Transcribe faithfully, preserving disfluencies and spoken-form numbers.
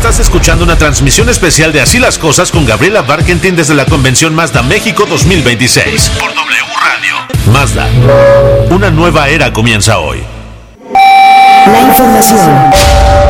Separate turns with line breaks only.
Estás escuchando una transmisión especial de Así las Cosas con Gabriela Barkentin desde la Convención Mazda México dos mil veintiséis por W Radio. Mazda, una nueva era comienza hoy.
La información